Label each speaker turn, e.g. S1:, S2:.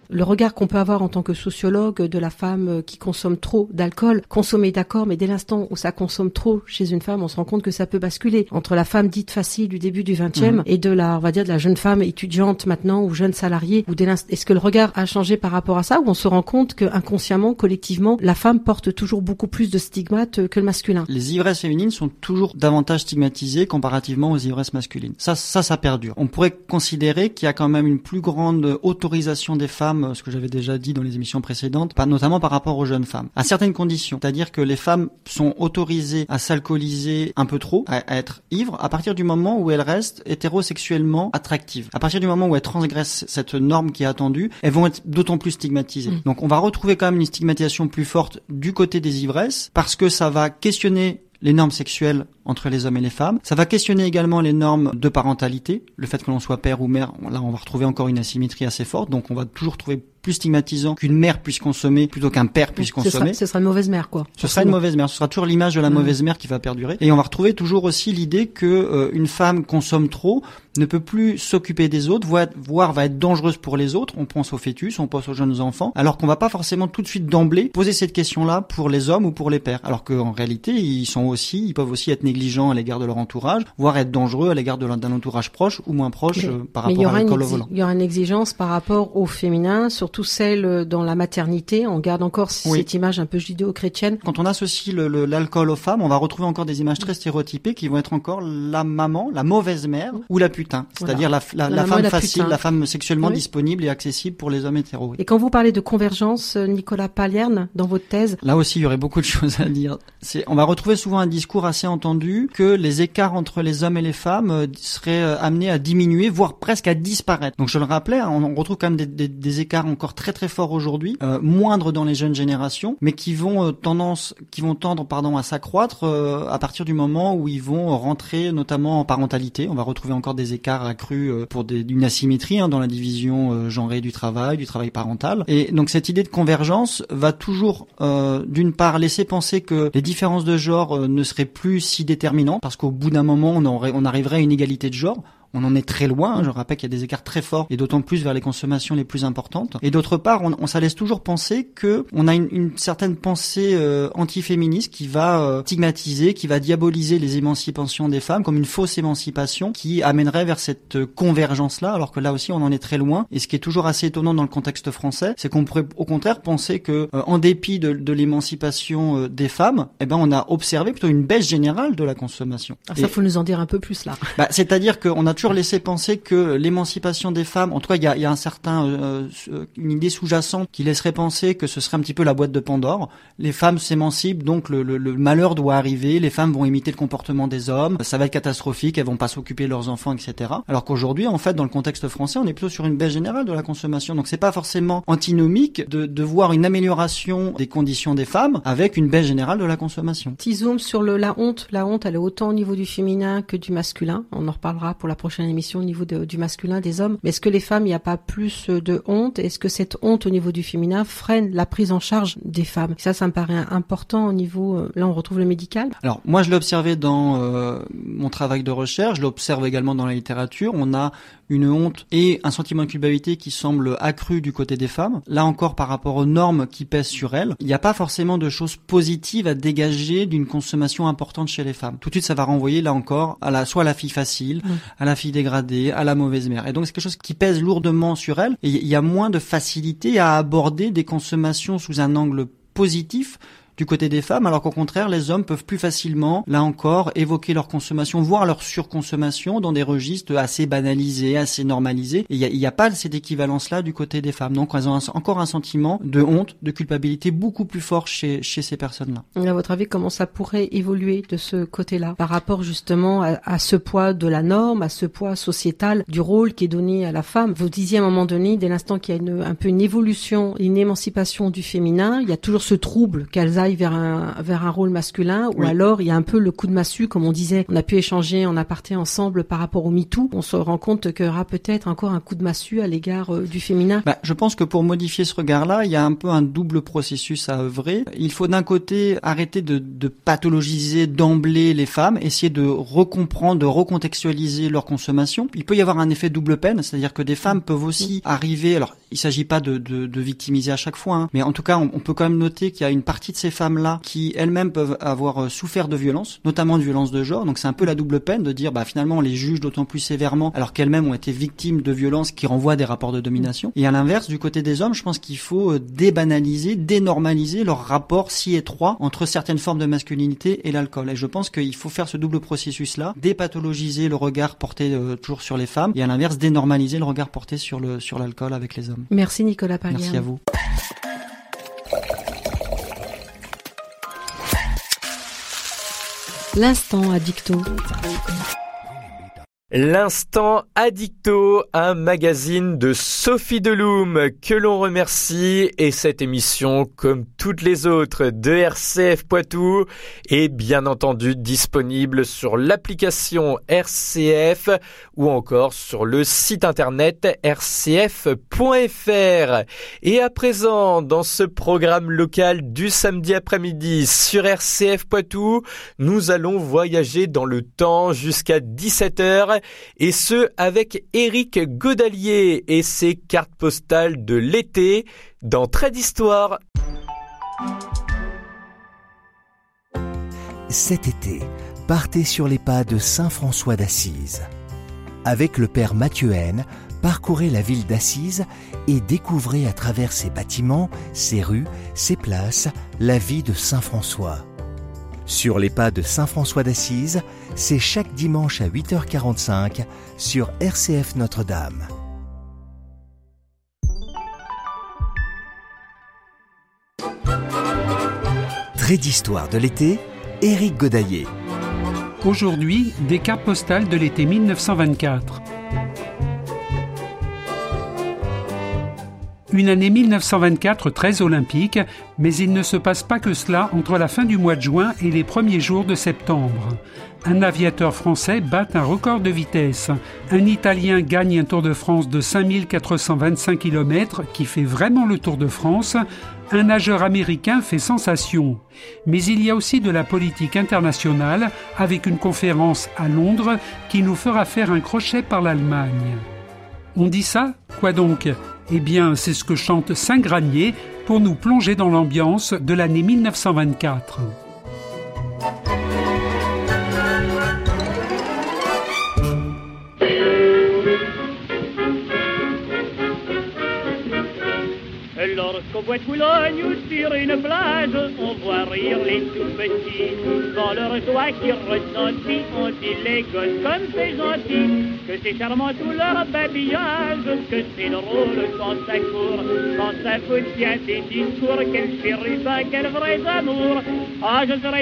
S1: Le regard qu'on peut avoir en tant que sociologue de la femme qui consomme trop d'alcool, consommer d'accord, mais dès l'instant où ça consomme trop chez une femme, on se rend compte que ça peut basculer entre la femme dite facile du début du 20e et de la, on va dire, de la jeune femme étudiante maintenant ou jeune salariée. Ou est-ce que le regard a changé par rapport à ça, ou on se rend compte que inconsciemment, collectivement, la femme porte toujours beaucoup plus de stigmates que le masculin?
S2: Les ivresses féminines sont toujours davantage stigmatisées comparativement aux ivresses masculines. Ça perdure. On pourrait considérer qu'il y a quand même une plus grande autorisation des femmes, ce que j'avais déjà dit dans les émissions précédentes, notamment par rapport aux jeunes femmes, à certaines conditions. C'est-à-dire que les femmes sont autorisées à s'alcooliser un peu trop, à être ivres, à partir du moment où elles restent hétérosexuellement attractives. À partir du moment où elles transgressent cette norme qui est attendue, elles vont être d'autant plus stigmatisées. Donc on va retrouver quand même une stigmatisation plus forte du côté des ivresses, parce que ça va questionner les normes sexuelles entre les hommes et les femmes. Ça va questionner également les normes de parentalité, le fait que l'on soit père ou mère. Là, on va retrouver encore une asymétrie assez forte, donc on va toujours trouver plus stigmatisant qu'une mère puisse consommer plutôt qu'un père puisse consommer.
S1: Ce sera une mauvaise mère, quoi.
S2: Ce sera une mauvaise mère. Ce sera toujours l'image de la mauvaise mère qui va perdurer. Et on va retrouver toujours aussi l'idée que une femme consomme trop, ne peut plus s'occuper des autres, voire va être dangereuse pour les autres. On pense au fœtus, on pense aux jeunes enfants, alors qu'on va pas forcément tout de suite d'emblée poser cette question-là pour les hommes ou pour les pères. Alors qu'en réalité, ils peuvent aussi être négligents à l'égard de leur entourage, voire être dangereux à l'égard d'un entourage proche ou moins proche par rapport à l'alcool au volant.
S1: Il y aura une exigence par rapport au féminin, surtout celle dans la maternité. On garde encore cette image un peu judéo-chrétienne.
S2: Quand on associe l'alcool aux femmes, on va retrouver encore des images très stéréotypées qui vont être encore la maman, la mauvaise mère ou la putain. C'est-à-dire la femme facile, la femme sexuellement disponible et accessible pour les hommes hétéros.
S1: Et quand vous parlez de convergence, Nicolas Palierne, dans votre thèse,
S2: là aussi il y aurait beaucoup de choses à dire. On va retrouver souvent un discours assez entendu que les écarts entre les hommes et les femmes seraient amenés à diminuer, voire presque à disparaître. Donc je le rappelais, on retrouve quand même des écarts encore très très forts aujourd'hui, moindres dans les jeunes générations, mais qui vont tendre à s'accroître à partir du moment où ils vont rentrer notamment en parentalité. On va retrouver encore des écarts accrus pour d'une asymétrie dans la division genrée du travail parental. Et donc cette idée de convergence va toujours d'une part laisser penser que les différences de genre ne seraient plus si déterminantes, parce qu'au bout d'un moment on arriverait à une égalité de genre. On en est très loin, je rappelle qu'il y a des écarts très forts et d'autant plus vers les consommations les plus importantes. Et d'autre part, ça laisse toujours penser que on a une certaine pensée antiféministe qui va stigmatiser, qui va diaboliser les émancipations des femmes comme une fausse émancipation qui amènerait vers cette convergence-là, alors que là aussi on en est très loin. Et ce qui est toujours assez étonnant dans le contexte français, c'est qu'on pourrait au contraire penser que en dépit de l'émancipation des femmes, on a observé plutôt une baisse générale de la consommation.
S1: Alors ça, faut nous en dire un peu plus là.
S2: C'est-à-dire qu'on a toujours laissé penser que l'émancipation des femmes, en tout cas il y a un certain une idée sous-jacente qui laisserait penser que ce serait un petit peu la boîte de Pandore. Les femmes s'émancipent, donc le malheur doit arriver, les femmes vont imiter le comportement des hommes, ça va être catastrophique, elles vont pas s'occuper de leurs enfants, etc. Alors qu'aujourd'hui, en fait, dans le contexte français, on est plutôt sur une baisse générale de la consommation. Donc c'est pas forcément antinomique de voir une amélioration des conditions des femmes avec une baisse générale de la consommation.
S1: Petit zoom sur la honte. La honte, elle est autant au niveau du féminin que du masculin. On en reparlera pour la prochaine émission au niveau du masculin, des hommes. Mais est-ce que les femmes, il n'y a pas plus de honte? Est-ce que cette honte au niveau du féminin freine la prise en charge des femmes? Ça me paraît important au niveau, là on retrouve le médical.
S2: Alors moi je l'ai observé dans mon travail de recherche, je l'observe également dans la littérature. On a une honte et un sentiment de culpabilité qui semble accru du côté des femmes. Là encore, par rapport aux normes qui pèsent sur elles, il n'y a pas forcément de choses positives à dégager d'une consommation importante chez les femmes. Tout de suite, ça va renvoyer, là encore, soit à la fille facile, à la fille dégradée, à la mauvaise mère. Et donc, c'est quelque chose qui pèse lourdement sur elles. Et il y a moins de facilité à aborder des consommations sous un angle positif du côté des femmes, alors qu'au contraire, les hommes peuvent plus facilement, là encore, évoquer leur consommation, voire leur surconsommation dans des registres assez banalisés, assez normalisés. Et il y a pas cette équivalence-là du côté des femmes. Donc, elles ont encore un sentiment de honte, de culpabilité beaucoup plus fort chez ces personnes-là.
S1: Et à votre avis, comment ça pourrait évoluer de ce côté-là, par rapport justement à ce poids de la norme, à ce poids sociétal du rôle qui est donné à la femme? Vous disiez à un moment donné, dès l'instant qu'il y a un peu une évolution, une émancipation du féminin, il y a toujours ce trouble qu'elles aillent aille vers un rôle masculin, ou alors il y a un peu le coup de massue, comme on disait. On a pu échanger en aparté ensemble par rapport au MeToo. On se rend compte qu'il y aura peut-être encore un coup de massue à l'égard du féminin.
S2: Je pense que pour modifier ce regard-là, il y a un peu un double processus à œuvrer. Il faut d'un côté arrêter de pathologiser d'emblée les femmes, essayer de recomprendre, de recontextualiser leur consommation. Il peut y avoir un effet double peine, c'est-à-dire que des femmes peuvent aussi arriver, alors il s'agit pas de victimiser à chaque fois, mais en tout cas on peut quand même noter qu'il y a une partie de ces femmes-là qui elles-mêmes peuvent avoir souffert de violences, notamment de violences de genre, donc c'est un peu la double peine de dire finalement on les juge d'autant plus sévèrement alors qu'elles-mêmes ont été victimes de violences qui renvoient à des rapports de domination. Et à l'inverse, du côté des hommes, je pense qu'il faut débanaliser, dénormaliser leur rapport si étroit entre certaines formes de masculinité et l'alcool. Et je pense qu'il faut faire ce double processus-là, dépathologiser le regard porté toujours sur les femmes et à l'inverse dénormaliser le regard porté sur l'alcool avec les hommes.
S1: Merci Nicolas Pagliaro.
S2: Merci à vous.
S1: L'instant addicto.
S3: L'instant addicto, un magazine de Sophie Deloum que l'on remercie, et cette émission, comme toutes les autres de RCF Poitou, est bien entendu disponible sur l'application RCF ou encore sur le site internet rcf.fr. Et à présent, dans ce programme local du samedi après-midi sur RCF Poitou, nous allons voyager dans le temps jusqu'à 17h. Et ce, avec Éric Godalier et ses cartes postales de l'été dans Trait d'Histoire.
S4: Cet été, partez sur les pas de Saint François d'Assise. Avec le père Mathieu Haine, parcourez la ville d'Assise et découvrez à travers ses bâtiments, ses rues, ses places, la vie de Saint François. Sur les pas de Saint François d'Assise, c'est chaque dimanche à 8h45 sur RCF Notre-Dame. Trait d'Histoire de l'été, Éric Godalier.
S5: Aujourd'hui, des cartes postales de l'été 1924. Une année 1924 très olympique, mais il ne se passe pas que cela entre la fin du mois de juin et les premiers jours de septembre. Un aviateur français bat un record de vitesse. Un Italien gagne un Tour de France de 5425 km qui fait vraiment le Tour de France. Un nageur américain fait sensation. Mais il y a aussi de la politique internationale avec une conférence à Londres qui nous fera faire un crochet par l'Allemagne. On dit ça ? Quoi donc ? Eh bien, c'est ce que chante Saint-Granier pour nous plonger dans l'ambiance de l'année 1924.
S6: Lorsqu'on voit Boulogne ou sur une plage, on voit rire les tout petits. Dans leur joie qui ressentit, on dit les gosses comme c'est gentil. Que c'est charmant tout leur babillage, que c'est drôle quand ça court. Quand ça vous tient des discours, quel chérubin, quel vrai amour. Ah, je serais